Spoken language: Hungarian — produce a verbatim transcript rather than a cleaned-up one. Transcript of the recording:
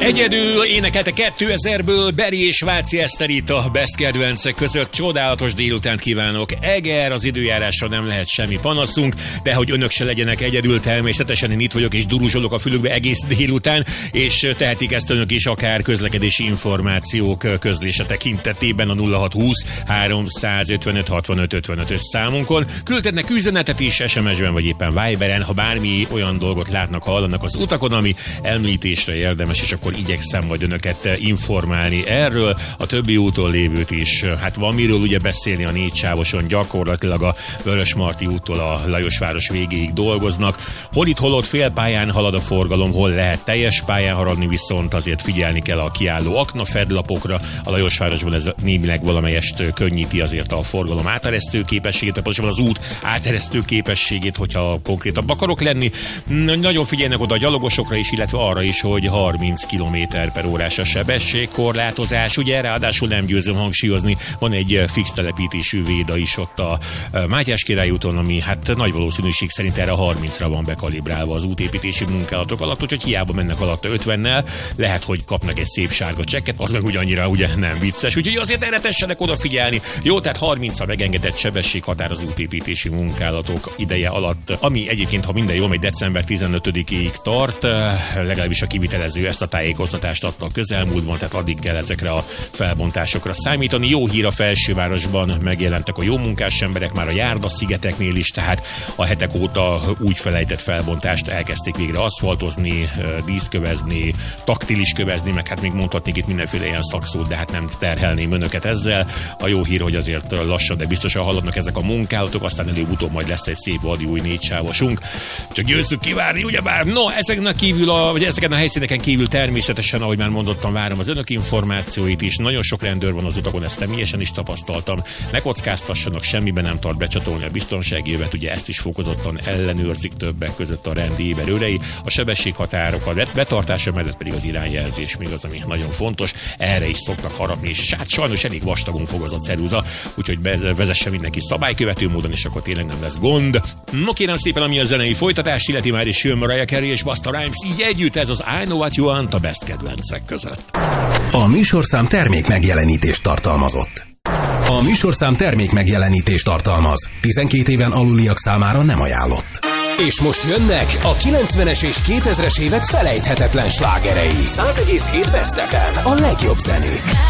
Egyedül énekelte kétezerből Beri és Váci Eszter itt a Best kedvencek között. Csodálatos délutánt kívánok. Eger, az időjárásra nem lehet semmi panaszunk, de hogy önök se legyenek egyedül, természetesen én itt vagyok és duruzsolok a fülükbe egész délután, és tehetik ezt önök is akár közlekedési információk közlése tekintetében a nulla hat húsz háromszázötvenöt hatvanöt ötvenötös számunkon. Küldhetnek üzenetet is es em es-ben vagy éppen Viberen, ha bármi olyan dolgot látnak, hallanak az utakon, ami említésre érdemes, és akkor igyekszem majd önöket informálni erről, a többi úton lévőt is. Hát van miről ugye beszélni, a négy sávoson gyakorlatilag a Vörösmarty úttól a Lajosváros végéig dolgoznak. Hol itt, hol ott félpályán halad a forgalom, hol lehet teljes pályán haladni, viszont azért figyelni kell a kiálló aknafedlapokra. A Lajosvárosban ez némileg valamelyest könnyíti azért a forgalom áteresztő képességét, pontosabban az út áteresztő képességét, hogyha konkrétabb akarok lenni. Nagyon figyelnek oda a gyalogosokra is, illetve arra is, hogy harminc kilométer per órás a sebességkorlátozás. Ugye ráadásul nem győzöm hangsúlyozni, van egy fix telepítésű véda is ott a Mátyás Király úton, ami hát nagy valószínűség szerint erre harmincra van bekalibrálva az útépítési munkálatok alatt, úgyhogy hiába mennek alatta ötvennel, lehet, hogy kapnak egy szép sárga csekket, az meg ugyannyira ugye nem vicces, úgyhogy azért erre tessenek odafigyelni. Jó, tehát harmincra megengedett sebességhatár az útépítési munkálatok ideje alatt, ami egyébként, ha minden jól megy, december tizenötödikéig tart, legalábbis a kivitelező ezt a tájékoztatást adta a közelmúltban, tehát addig kell ezekre a felbontásokra számítani. Jó hír, a Felsővárosban megjelentek a jó munkás emberek már a Járda-szigeteknél is, tehát a hetek óta úgy felejtett felbontást elkezdték végre aszfaltozni, díszkövezni, taktilis kövezni, meg hát még mondhatnék itt mindenféle ilyen szakszót, de hát nem terhelném önöket ezzel. A jó hír, hogy azért lassan, de biztosan haladnak ezek a munkálatok, aztán előbb-utóbb majd lesz egy szép vadi új négysávosunk. Csak győzzük kivárni, ugyebár. No, ezeken kívül a, vagy ezeken a helyszíneken kívül természetesen, ahogy már mondottam, várom az önök információit is. Nagyon sok rendőr van az utakon, ezt személyesen is tapasztaltam. Ne kockáztassanak, semmiben nem tart becsatolni a biztonsági jövet, ugye ezt is fokozottan ellenőrzik többek között a rendi éberőrei. A sebességhatárokat betartása mellett pedig az irányjelzés még az, ami nagyon fontos. Erre is szoktak harapni, és hát sajnos elég vastagon fog az a ceruza, úgyhogy vezesse mindenki szabálykövető módon, és akkor tényleg nem lesz gond. No, kérem szépen, ami a zenei folytatás illeti, már is jön Mariah Carey és Busta Rhymes, így együtt ez az I Know What You Want a Best kedvencek között. A műsorszám termék megjelenítést tartalmazott. A műsorszám termék megjelenítést tartalmaz. tizenkét éven aluliak számára nem ajánlott. És most jönnek a kilencvenes és kétezres évek felejthetetlen slágerei. száz egész hét Best ef em, a legjobb zenék.